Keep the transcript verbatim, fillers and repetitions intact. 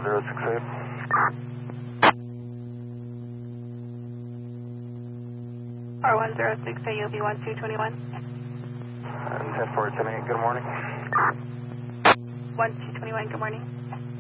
zero six eight. R one zero six eight, you'll be one two two one. And ten four ten eight, good morning. one two two one, good morning.